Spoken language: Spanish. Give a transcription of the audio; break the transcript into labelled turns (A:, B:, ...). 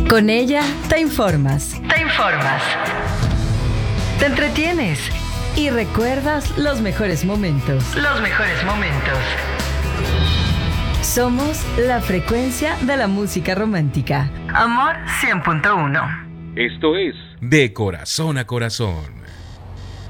A: Con ella te informas. Te entretienes y recuerdas los mejores momentos. Somos la frecuencia de la música romántica. Amor 100.1.
B: Esto es De Corazón a Corazón.